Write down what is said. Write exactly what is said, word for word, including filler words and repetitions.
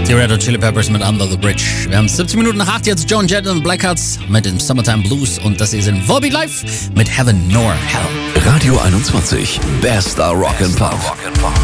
Die Red Hot Chili Peppers mit Under the Bridge. Wir haben siebzehn Minuten nach acht, jetzt Joan Jett und Blackhearts mit dem Summertime Blues und das hier sind Volbeat Live mit Heaven Nor Hell. Radio einundzwanzig, bester Rock'n'Pop.